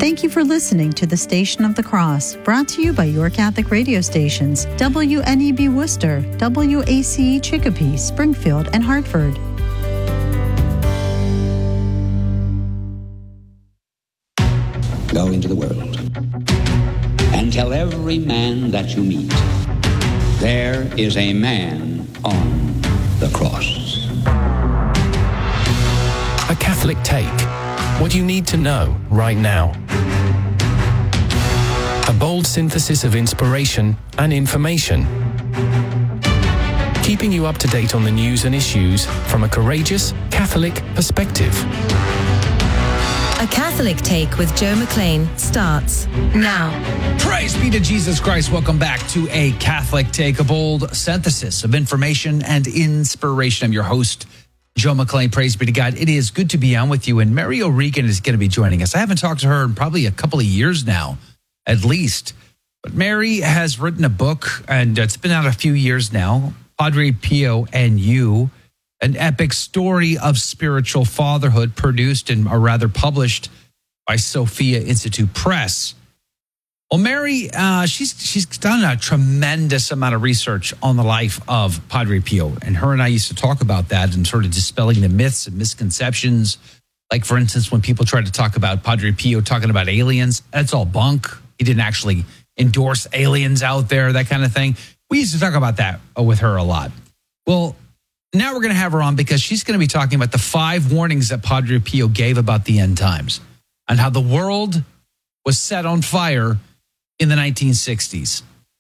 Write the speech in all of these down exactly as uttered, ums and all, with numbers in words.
Thank you for listening to the Station of the Cross, brought to you by your Catholic radio stations, W N E B Worcester, W A C E Chicopee, Springfield, and Hartford. Go into the world and tell every man that you meet, there is a man on the cross. A Catholic Take. What you need to know right now. A bold synthesis of inspiration and information. Keeping you up to date on the news and issues from a courageous Catholic perspective. A Catholic Take with Joe McLean starts now. Praise be to Jesus Christ. Welcome back to A Catholic Take, a bold synthesis of information and inspiration. I'm your host, Joe McLean. Praise be to God. It is good to be on with you. And Mary O'Regan is going to be joining us. I haven't talked to her in probably a couple of years now, at least. But Mary has written a book, and it's been out a few years now, Padre Pio and You, an epic story of spiritual fatherhood, produced and, or rather published by Sophia Institute Press. Well, Mary, uh, she's she's done a tremendous amount of research on the life of Padre Pio. And her and I used to talk about that and sort of dispelling the myths and misconceptions. Like, for instance, when people try to talk about Padre Pio talking about aliens, that's all bunk. He didn't actually endorse aliens out there, that kind of thing. We used to talk about that with her a lot. Well, now we're going to have her on because she's going to be talking about the five warnings that Padre Pio gave about the end times and how the world was set on fire in the nineteen sixties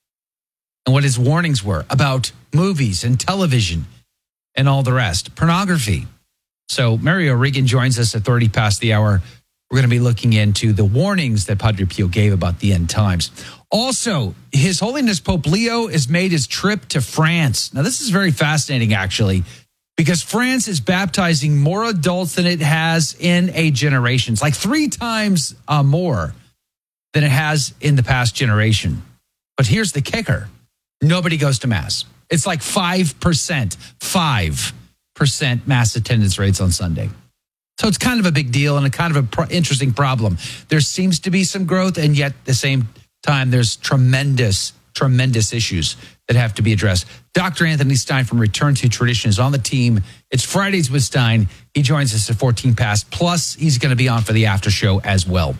and what his warnings were about movies and television and all the rest, pornography. So Mary O'Regan joins us at thirty past the hour. We're going to be looking into the warnings that Padre Pio gave about the end times. Also, His Holiness Pope Leo has made his trip to France. Now, this is very fascinating, actually, because France is baptizing more adults than it has in a generation. It's like three times uh, more than it has in the past generation. But here's the kicker. Nobody goes to Mass. It's like five percent, five percent Mass attendance rates on Sunday. So it's kind of a big deal and a kind of an pro- interesting problem. There seems to be some growth, and yet at the same time, there's tremendous, tremendous issues that have to be addressed. Doctor Anthony Stein from Return to Tradition is on the team. It's Fridays with Stein. He joins us at fourteen past. Plus, he's going to be on for the after show as well.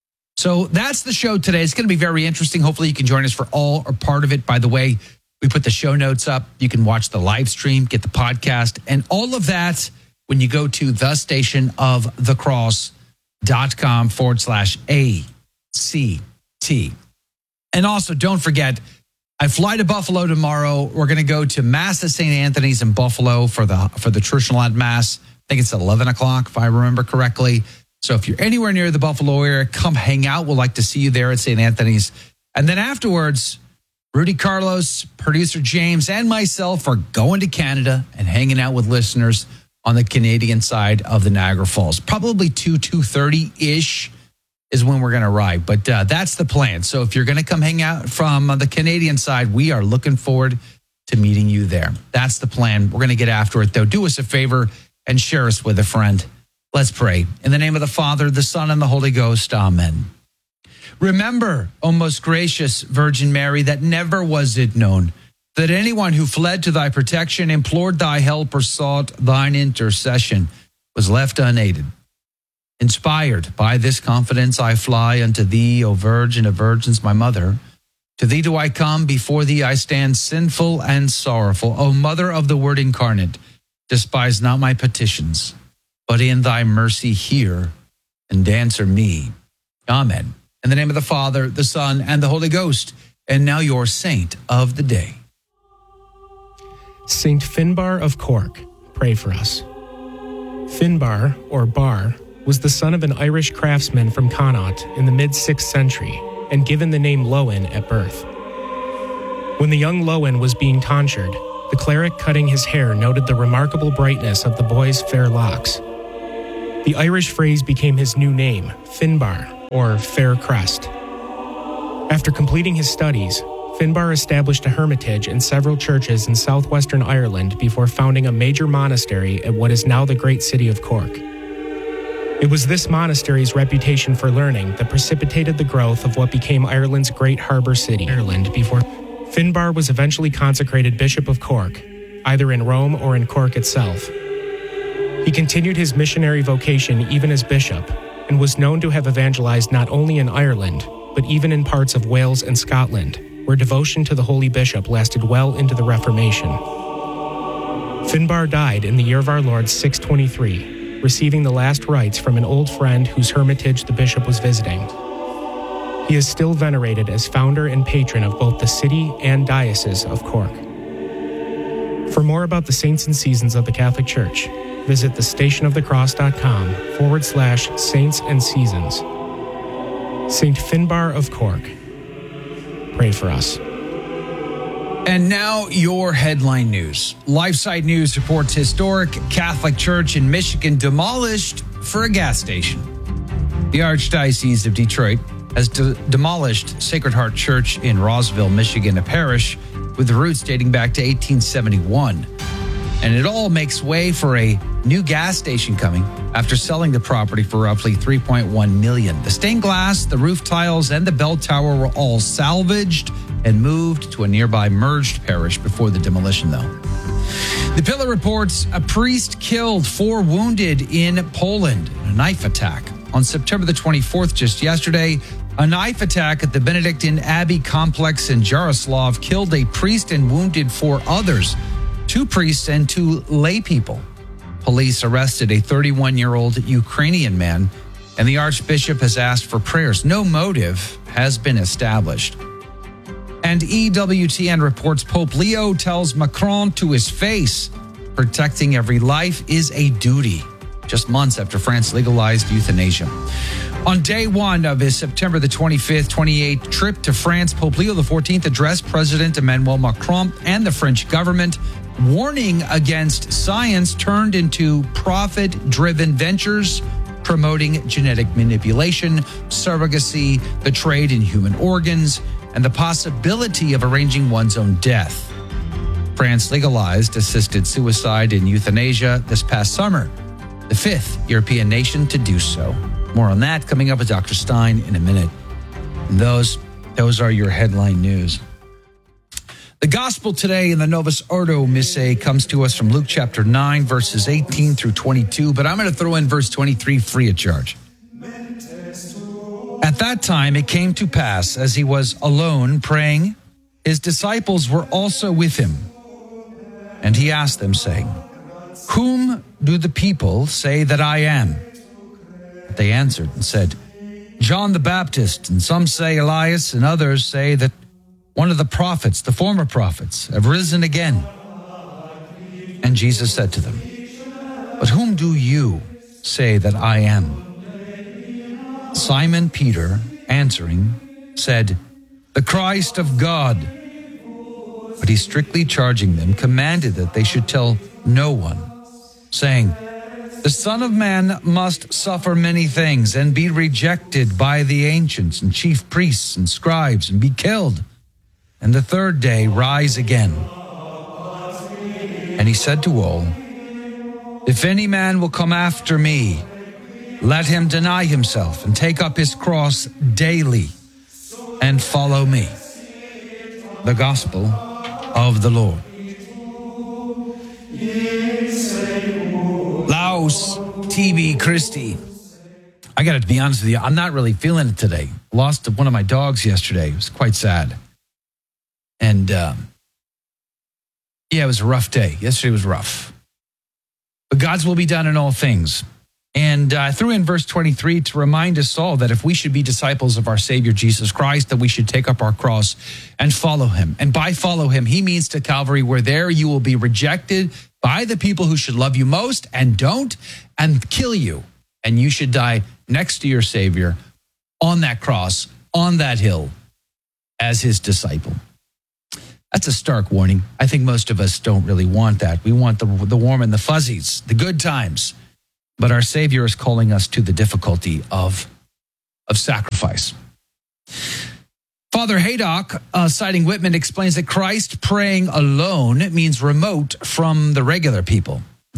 So that's the show today. It's going to be very interesting. Hopefully you can join us for all or part of it. By the way, we put the show notes up. You can watch the live stream, get the podcast, and all of that when you go to the station of the cross.com forward slash A C T. And also, don't forget, I fly to Buffalo tomorrow. We're going to go to Mass at Saint Anthony's in Buffalo for the for the Church Lot Mass. I think it's eleven o'clock, if I remember correctly. So if you're anywhere near the Buffalo area, come hang out. We'd like to see you there at Saint Anthony's. And then afterwards, Rudy Carlos, producer James, and myself are going to Canada and hanging out with listeners on the Canadian side of the Niagara Falls. Probably two, two thirty-ish is when we're going to arrive. But uh, that's the plan. So if you're going to come hang out from the Canadian side, we are looking forward to meeting you there. That's the plan. We're going to get after it, though. Do us a favor and share us with a friend. Let's pray. In the name of the Father, the Son, and the Holy Ghost. Amen. Remember, O most gracious Virgin Mary, that never was it known that anyone who fled to thy protection, implored thy help, or sought thine intercession was left unaided. Inspired by this confidence, I fly unto thee, O Virgin of Virgins, my mother. To thee do I come, before thee I stand sinful and sorrowful. O Mother of the Word incarnate, despise not my petitions, but in thy mercy hear and answer me. Amen. In the name of the Father, the Son, and the Holy Ghost. And now your saint of the day. Saint Finbar of Cork, pray for us. Finbar, or Bar, was the son of an Irish craftsman from Connaught in the mid-sixth century and given the name Lowen at birth. When the young Lowen was being tonsured, the cleric cutting his hair noted the remarkable brightness of the boy's fair locks. The Irish phrase became his new name, Finbar, or Fair Crest. After completing his studies, Finbar established a hermitage and several churches in southwestern Ireland before founding a major monastery at what is now the great city of Cork. It was this monastery's reputation for learning that precipitated the growth of what became Ireland's great harbour city, Ireland, before Finbar was eventually consecrated Bishop of Cork, either in Rome or in Cork itself. He continued his missionary vocation even as bishop, and was known to have evangelized not only in Ireland, but even in parts of Wales and Scotland, where devotion to the holy bishop lasted well into the Reformation. Finbar died in the year of our Lord six twenty-three, receiving the last rites from an old friend whose hermitage the bishop was visiting. He is still venerated as founder and patron of both the city and diocese of Cork. For more about the saints and seasons of the Catholic Church, visit thestationofthecross.com forward slash saints and seasons. Saint Finbar of Cork, pray for us. And now your headline news. LifeSite News reports historic Catholic church in Michigan demolished for a gas station. The Archdiocese of Detroit has de- demolished Sacred Heart Church in Roseville, Michigan, a parish with roots dating back to eighteen seventy-one. And it all makes way for a new gas station coming after selling the property for roughly three point one million dollars. The stained glass, the roof tiles, and the bell tower were all salvaged and moved to a nearby merged parish before the demolition, though. The Pillar reports a priest killed, four wounded in Poland in a knife attack. On September the twenty-fourth, just yesterday, a knife attack at the Benedictine Abbey complex in Jaroslav killed a priest and wounded four others, two priests and two lay people. Police arrested a thirty-one-year-old Ukrainian man, and the archbishop has asked for prayers. No motive has been established. And E W T N reports Pope Leo tells Macron to his face, protecting every life is a duty, just months after France legalized euthanasia. On day one of his September the twenty-fifth, twenty-eighth trip to France, Pope Leo the fourteenth addressed President Emmanuel Macron and the French government, warning against science turned into profit-driven ventures, promoting genetic manipulation, surrogacy, the trade in human organs, and the possibility of arranging one's own death. France legalized assisted suicide and euthanasia this past summer, the fifth European nation to do so. More on that coming up with Doctor Stein in a minute. And those, those are your headline news. The gospel today in the Novus Ordo Missae comes to us from Luke chapter nine, verses eighteen through twenty-two, but I'm going to throw in verse twenty-three free of charge. At that time, it came to pass, as he was alone praying, his disciples were also with him. And he asked them, saying, Whom do the people say that I am? But they answered and said, John the Baptist, and some say Elias, and others say that one of the prophets, the former prophets, have risen again. And Jesus said to them, But whom do you say that I am? Simon Peter, answering, said, The Christ of God. But he, strictly charging them, commanded that they should tell no one, saying, The Son of Man must suffer many things and be rejected by the ancients and chief priests and scribes and be killed, and the third day rise again. And he said to all, If any man will come after me, let him deny himself and take up his cross daily and follow me. The Gospel of the Lord. Laus Tibi Christi. I got to be honest with you, I'm not really feeling it today. Lost one of my dogs yesterday. It was quite sad. And um, yeah, it was a rough day. Yesterday was rough. But God's will be done in all things. And I uh, threw in verse twenty-three to remind us all that if we should be disciples of our Savior Jesus Christ, that we should take up our cross and follow him. And by follow him, he means to Calvary, where there you will be rejected by the people who should love you most and don't, and kill you. And you should die next to your Savior on that cross, on that hill, as his disciple. That's a stark warning. I think most of us don't really want that. We want the, the warm and the fuzzies, the good times. But our Savior is calling us to the difficulty of, of sacrifice. Father Haydock, uh, citing Whitman, explains that Christ praying alone means remote from the regular people.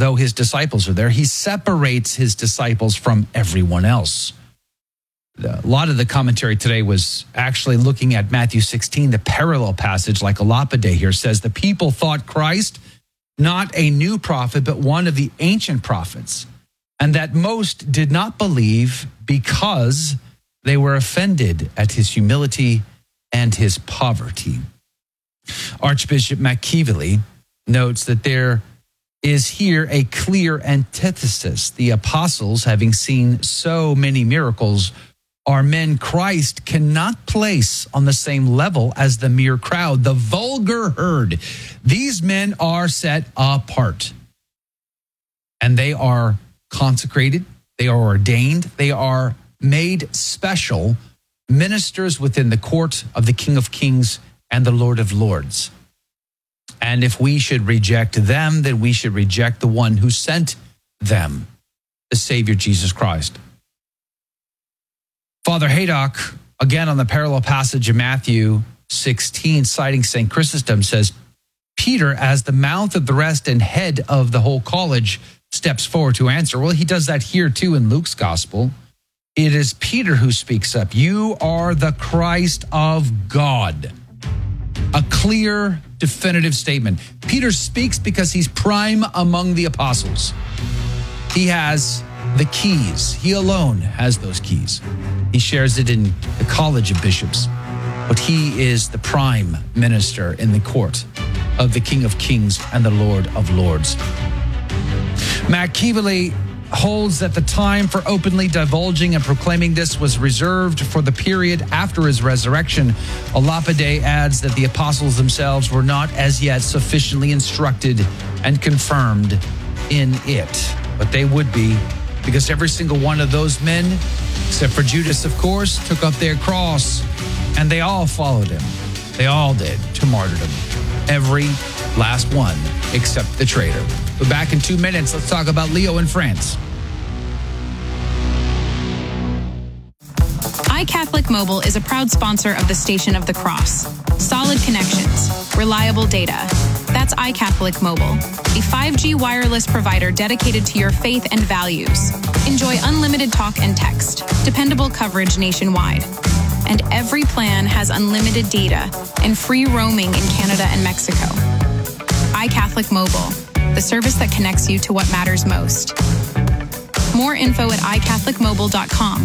though his disciples are there, he separates his disciples from everyone else. A lot of the commentary today was actually looking at Matthew sixteen, the parallel passage, like a lapide here says, the people thought Christ not a new prophet, but one of the ancient prophets, and that most did not believe because they were offended at his humility and his poverty. Archbishop McKeevely notes that there is here a clear antithesis. The apostles, having seen so many miracles, are men Christ cannot place on the same level as the mere crowd, the vulgar herd. These men are set apart, and they are consecrated, they are ordained, they are made special ministers within the court of the King of Kings and the Lord of Lords. And if we should reject them, then we should reject the one who sent them, the Savior Jesus Christ. Father Haydock, again on the parallel passage of Matthew sixteen, citing Saint Chrysostom, says, Peter, as the mouth of the rest and head of the whole college, steps forward to answer. Well, he does that here too in Luke's gospel. It is Peter who speaks up. You are the Christ of God. A clear, definitive statement. Peter speaks because he's prime among the apostles. He has the keys. He alone has those keys. He shares it in the College of Bishops, but he is the prime minister in the court of the King of Kings and the Lord of Lords. McKeevely holds that the time for openly divulging and proclaiming this was reserved for the period after his resurrection. A lapide adds that the apostles themselves were not as yet sufficiently instructed and confirmed in it, but they would be, because every single one of those men, except for Judas, of course, took up their cross, and they all followed him. They all did to martyrdom. Every last one except the traitor. We're back in two minutes. Let's talk about Leo in France. iCatholic Mobile is a proud sponsor of the Station of the Cross. Solid connections, reliable data. That's iCatholic Mobile, a five G wireless provider dedicated to your faith and values. Enjoy unlimited talk and text, dependable coverage nationwide. And every plan has unlimited data and free roaming in Canada and Mexico. iCatholic Mobile, the service that connects you to what matters most. More info at i catholic mobile dot com.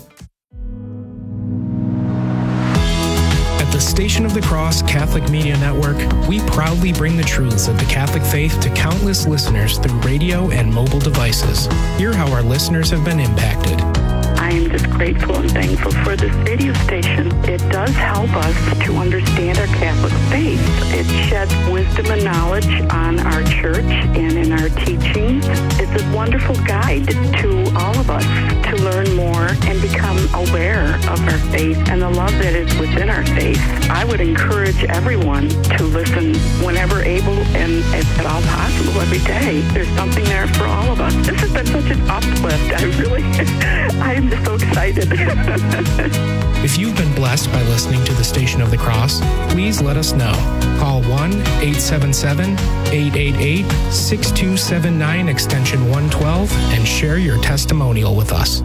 At the Station of the Cross Catholic Media Network, we proudly bring the truths of the Catholic faith to countless listeners through radio and mobile devices. Hear how our listeners have been impacted. I am just grateful and thankful for this radio station. It does help us to understand our Catholic faith. It sheds wisdom and knowledge on our church and in our teachings. It's a wonderful guide to all of us to learn more and become aware of our faith and the love that is within our faith. I would encourage everyone to listen whenever able and if at all possible every day. There's something there for all of us. This has been such an uplift. I really, I am just so excited. If you've been blessed by listening to the Station of the Cross, please let us know. Call one eight seven seven, eight eight eight, six two seven nine extension one twelve and share your testimonial with us.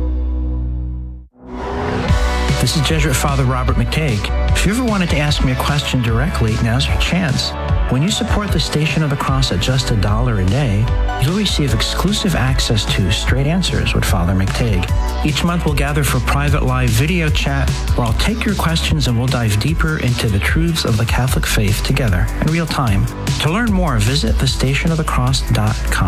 This is Jesuit Father Robert McTague. If you ever wanted to ask me a question directly, now's your chance. When you support the Station of the Cross at just a dollar a day, you'll receive exclusive access to Straight Answers with Father McTague. Each month we'll gather for private live video chat where I'll take your questions and we'll dive deeper into the truths of the Catholic faith together in real time. To learn more, visit the station of the cross dot com.